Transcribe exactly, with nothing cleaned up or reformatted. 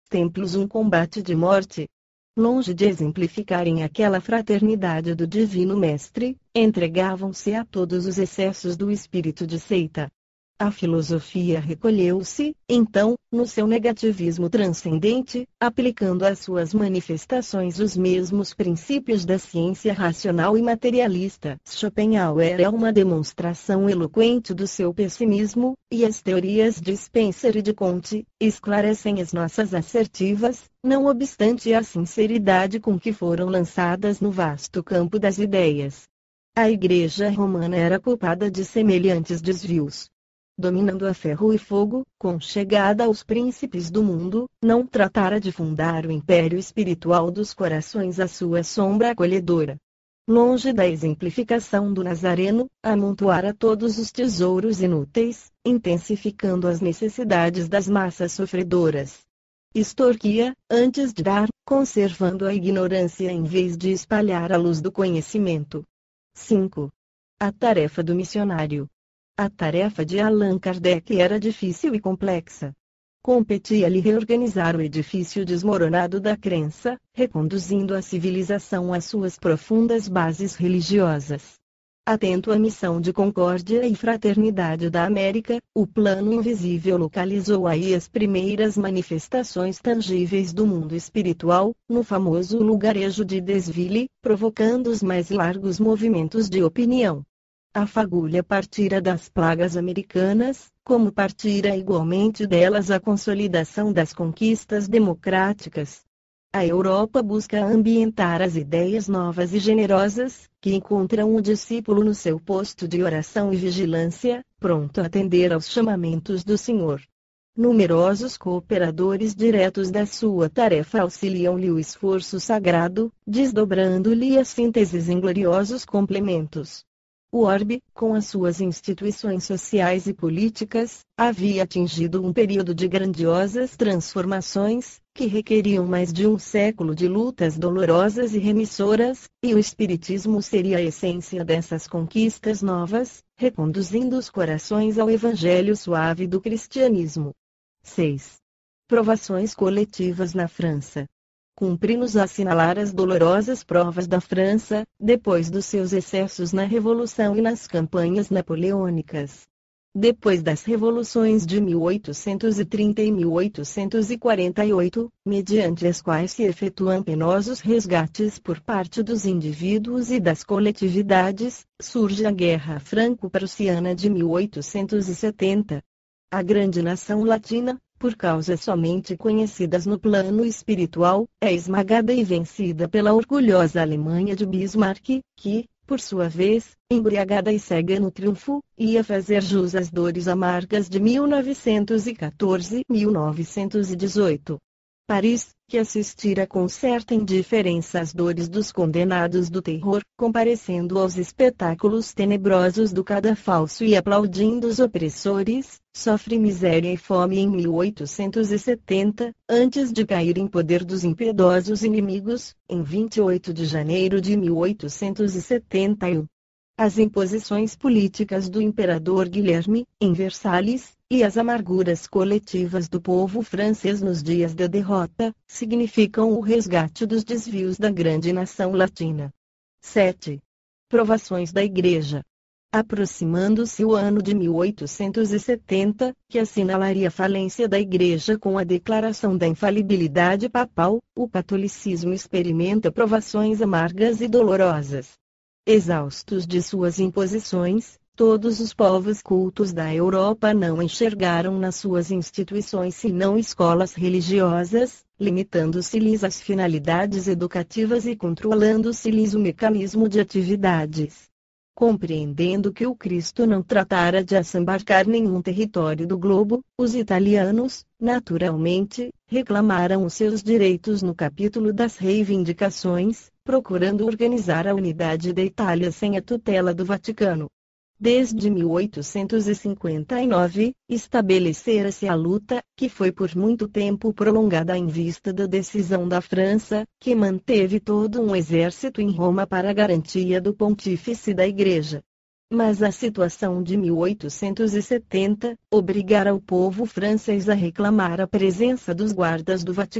templos um combate de morte. Longe de exemplificarem aquela fraternidade do Divino Mestre, entregavam-se a todos os excessos do espírito de seita. A filosofia recolheu-se, então, no seu negativismo transcendente, aplicando às suas manifestações os mesmos princípios da ciência racional e materialista. Schopenhauer é uma demonstração eloquente do seu pessimismo, e as teorias de Spencer e de Comte esclarecem as nossas assertivas, não obstante a sinceridade com que foram lançadas no vasto campo das ideias. A Igreja Romana era culpada de semelhantes desvios. Dominando a ferro e fogo, com chegada aos príncipes do mundo, não tratara de fundar o império espiritual dos corações à sua sombra acolhedora. Longe da exemplificação do Nazareno, amontoara todos os tesouros inúteis, intensificando as necessidades das massas sofredoras. Extorquia, antes de dar, conservando a ignorância em vez de espalhar a luz do conhecimento. cinco. A tarefa do missionário. A tarefa de Allan Kardec era difícil e complexa. Competia-lhe reorganizar o edifício desmoronado da crença, reconduzindo a civilização às suas profundas bases religiosas. Atento à missão de concórdia e fraternidade da América, o plano invisível localizou aí as primeiras manifestações tangíveis do mundo espiritual, no famoso lugarejo de Desville, provocando os mais largos movimentos de opinião. A fagulha partira das plagas americanas, como partira igualmente delas a consolidação das conquistas democráticas. A Europa busca ambientar as ideias novas e generosas, que encontram o discípulo no seu posto de oração e vigilância, pronto a atender aos chamamentos do Senhor. Numerosos cooperadores diretos da sua tarefa auxiliam-lhe o esforço sagrado, desdobrando-lhe as sínteses em gloriosos complementos. O orbe, com as suas instituições sociais e políticas, havia atingido um período de grandiosas transformações, que requeriam mais de um século de lutas dolorosas e remissoras, e o Espiritismo seria a essência dessas conquistas novas, reconduzindo os corações ao Evangelho suave do cristianismo. seis. Provações coletivas na França. Cumpre-nos assinalar as dolorosas provas da França, depois dos seus excessos na Revolução e nas campanhas napoleônicas. Depois das revoluções de mil oitocentos e trinta e mil oitocentos e quarenta e oito, mediante as quais se efetuam penosos resgates por parte dos indivíduos e das coletividades, surge a Guerra Franco-Prussiana de mil oitocentos e setenta. A grande nação latina, por causas somente conhecidas no plano espiritual, é esmagada e vencida pela orgulhosa Alemanha de Bismarck, que, por sua vez, embriagada e cega no triunfo, ia fazer jus às dores amargas de mil novecentos e quatorze e mil novecentos e dezoito. Paris, que assistira com certa indiferença às dores dos condenados do terror, comparecendo aos espetáculos tenebrosos do cadafalso e aplaudindo os opressores, sofre miséria e fome em mil oitocentos e setenta, antes de cair em poder dos impiedosos inimigos, em vinte e oito de janeiro de mil oitocentos e setenta e um. As imposições políticas do imperador Guilherme, em Versalhes, e as amarguras coletivas do povo francês nos dias da derrota, significam o resgate dos desvios da grande nação latina. sete. Provações da Igreja. Aproximando-se o ano de mil oitocentos e setenta, que assinalaria a falência da Igreja com a declaração da infalibilidade papal, o catolicismo experimenta provações amargas e dolorosas. Exaustos de suas imposições, todos os povos cultos da Europa não enxergaram nas suas instituições senão escolas religiosas, limitando-se-lhes as finalidades educativas e controlando-se-lhes o mecanismo de atividades. Compreendendo que o Cristo não tratara de assambarcar nenhum território do globo, os italianos, naturalmente, reclamaram os seus direitos no capítulo das reivindicações, procurando organizar a unidade da Itália sem a tutela do Vaticano. Desde mil oitocentos e cinquenta e nove, estabelecera-se a luta, que foi por muito tempo prolongada em vista da decisão da França, que manteve todo um exército em Roma para a garantia do pontífice da Igreja. Mas a situação de mil oitocentos e setenta, obrigara o povo francês a reclamar a presença dos guardas do Vaticano.